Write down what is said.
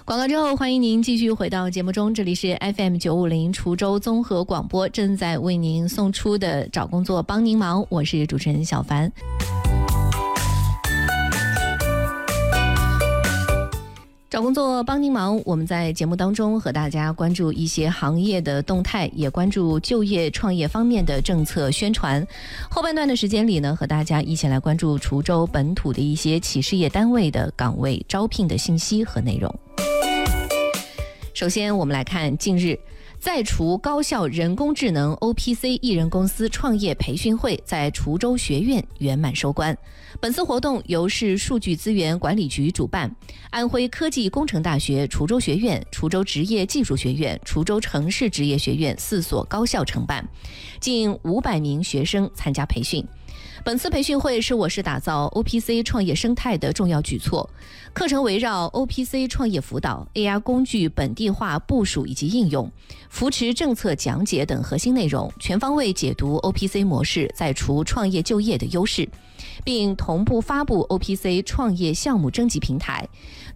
广告之后，欢迎您继续回到节目中，这里是 FM950 滁州综合广播，正在为您送出的找工作帮您忙，我是主持人小凡。找工作帮您忙，我们在节目当中和大家关注一些行业的动态，也关注就业创业方面的政策宣传。后半段的时间里呢，和大家一起来关注滁州本土的一些企事业单位的岗位招聘的信息和内容。首先我们来看近日在滁高校人工智能 OPC 艺人公司创业培训会在滁州学院圆满收官。本次活动由市数据资源管理局主办，安徽科技工程大学、滁州学院、滁州职业技术学院、滁州城市职业学院4所高校承办，近500名学生参加培训。本次培训会是我市打造 OPC 创业生态的重要举措，课程围绕 OPC 创业辅导、AI 工具本地化部署以及应用、扶持政策讲解等核心内容，全方位解读 OPC 模式在滁创业就业的优势，并同步发布 OPC 创业项目征集平台。